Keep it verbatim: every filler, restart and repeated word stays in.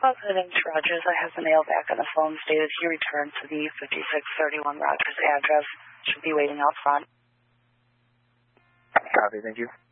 Positive, Rogers. I have the male back on the phone stated he returned to the fifty-six thirty-one Rogers address. Should be waiting out front. Copy, thank you.